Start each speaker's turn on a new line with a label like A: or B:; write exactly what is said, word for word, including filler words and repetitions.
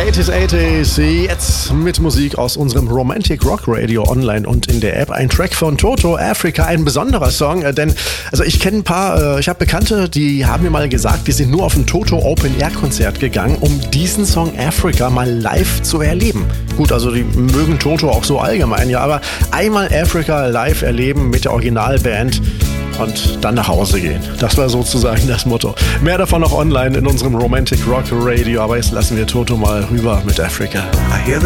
A: achtziger, achtziger, jetzt mit Musik aus unserem Romantic Rock Radio online und in der App. Ein Track von Toto, Africa, ein besonderer Song, äh, denn also ich kenne ein paar, äh, ich habe Bekannte, die haben mir mal gesagt, die sind nur auf ein Toto Open Air Konzert gegangen, um diesen Song Africa mal live zu erleben. Gut, also die mögen Toto auch so allgemein, ja, aber einmal Africa live erleben mit der Originalband und dann nach Hause gehen. Das war sozusagen das Motto. Mehr davon noch online in unserem Romantic Rock Radio, aber jetzt lassen wir Toto mal rüber mit Africa.
B: I hear the